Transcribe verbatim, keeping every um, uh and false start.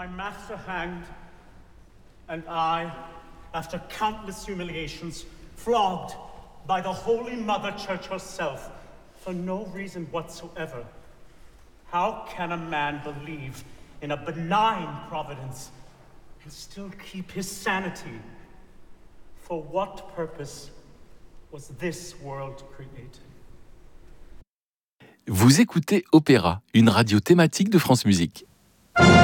my master hanged, and I, after countless humiliations, flogged by the Holy Mother Church herself, for no reason whatsoever. How can a man believe in a benign providence and still keep his sanity? For what purpose was this world created? Vous écoutez Opéra, une radio thématique de France Musique.